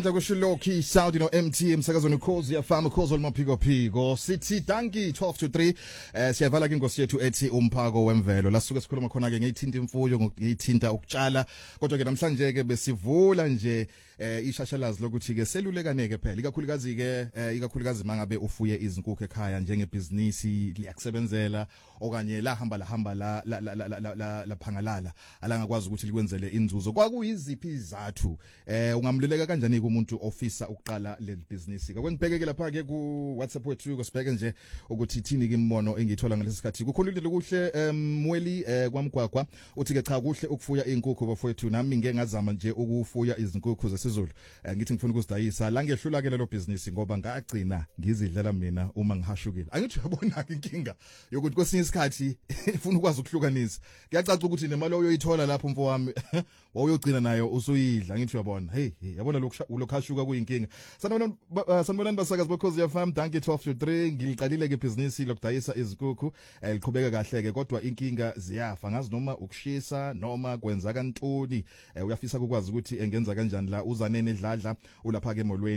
Kushiloki Saudi no MT emsakazweni Khosi yafama Khosi olmaphiko phiko sithi danki 12 to 3 siyavala ke ingosi yethu ethi umphako wemvelo lasuke sikhuluma khona ke ngeyithinta imfuyo ngiyithinta ukutshala kodwa ke namhlanje ke besivula nje ishashalazi lokuthi ke selulekaneke phela ikakhulukazi mangabe ufuye izinkukhu ekhaya njengebhizinisi liyakusebenzela okanye la hamba la phangalala alangakwazi ukuthi likwenzele inzuzo kwakuyiziphi izathu ungamluleka kanjani umuntu ofisa ukuqala le business akwengibhekeke lapha ke ku WhatsApp wethu kusibheke nje ukuthi thini ke imbono engithola ngalesi sikhathi kukhululile kuhle mweli kwamgwagwa uthi ke cha kuhle ukufuya inkukhu bafowethu nami ngeke ngazama nje ukufuya izinkukhu zesiZulu ngithi ngifuna ukuzidayisa la ngehlula ke lelo business ngoba ngagcina ngizidlela mina uma ngihashukile angithi uyabona ke inkinga yokuthi kwesinye isikhathi ufuna ukwazi ukuhlukanisa kuyacaca ukuthi nemali oyoyithola lapho mfo wami wawuyogcina nayo usuyidla ngithi uyabona hey yabona lokhashuka kuyinkinga sanibonani basakazi bokhozi yafam danki 12 to 3 ngiliqalile ke business lokudayisa izinkukhu liqhubeka kahle ke kodwa inkinga ziyafa ngazi noma ukushisa noma kwenza kantoni uyafisa ukwazi ukuthi engenza kanjani la uzanene edladla ulapha ke emolweni